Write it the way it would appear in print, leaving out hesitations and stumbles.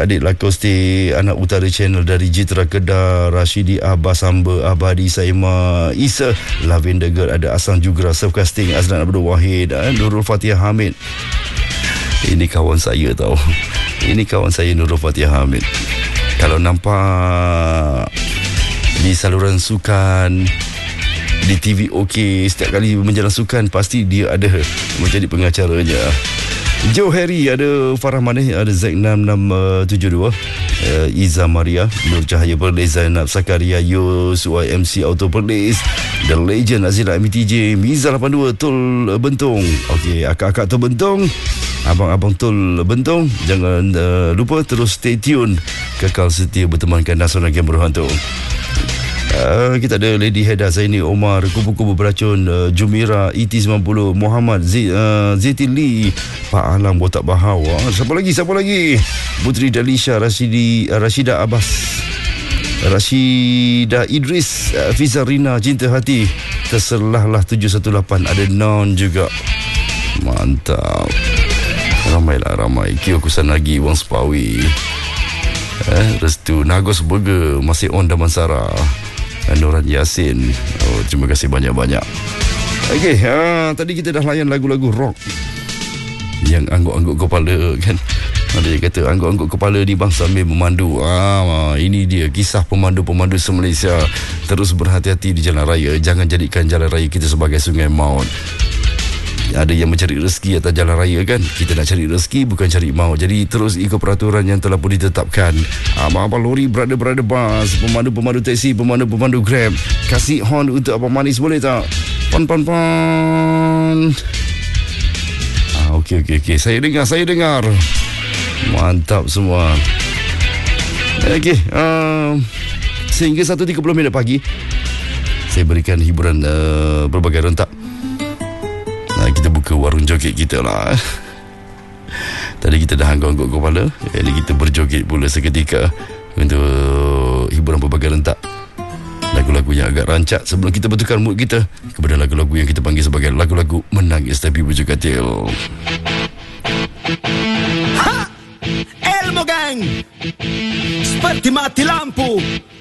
adik Lakoste, anak utara channel dari Jitra Kedah, Rashidi Abbas Hamba, Abadi Saima, Isa, Lavender Girl, ada Asang Jugra, Surfcasting, Azlan Abdul Wahid, Nurul Fatihah Hamid. Ini kawan saya tau. Ini kawan saya, Nurul Fatihah Hamid. Kalau nampak di saluran sukan, di TV OK, setiap kali menjalan sukan pasti dia ada menjadi pengacaranya. Joe Harry, ada Farah Maneh, ada Z6672, Iza Maria, Nur Cahaya Perlis, Zainab Sakaria, Yus, YMC Auto Perlis, The Legend, Azila MTJ, Miza 82, Tul Bentong. Okey, akak-akak Tul Bentong, abang-abang Tul Bentong, jangan lupa terus stay tune, kekal setia bertemankan Nasional Game Berhantu. Kita ada Lady Heda, Zaini Omar, Kubu-Kubu Beracun, Jumira, ET90, Muhammad, Zeti Lee, Pak Alam, Botak Bahau. Siapa lagi? Putri Dalisha, Rashida Abbas, Rashida Idris, Fiza Rina, Cinta Hati, Terserahlah 718, ada Non juga. Mantap. Ramai. Kio Kusanagi, Wang Sepawi, Restu, Nagos Burger, masih on Damansara, Nuran Yasin. Terima kasih banyak-banyak. Okey, tadi kita dah layan lagu-lagu rock yang angguk-angguk kepala kan. Ada yang kata angguk-angguk kepala ni bang sambil memandu. Ini dia kisah pemandu-pemandu se-Malaysia. Terus berhati-hati di jalan raya. Jangan jadikan jalan raya kita sebagai sungai maut. Ada yang mencari rezeki atas jalan raya kan. Kita nak cari rezeki, bukan cari maut. Jadi terus ikut peraturan yang telah pun ditetapkan. Abang-abang lori, brother bas, pemandu-pemandu taksi, pemandu-pemandu Grab, kasih horn untuk Abang Manis boleh tak? Pon. Okey. Saya dengar. Mantap semua. Okey, sehingga 1.30 pagi saya berikan hiburan berbagai rentak. Kita buka warung joget kita lah. Tadi kita dah angguk-angguk kepala, ini kita berjoget pula seketika untuk hiburan berbagai rentak. Lagu-lagu yang agak rancak sebelum kita betulkan mood kita kepada lagu-lagu yang kita panggil sebagai lagu-lagu menangis tapi berjugatil. Ha! Elmo Gang! Seperti mati lampu,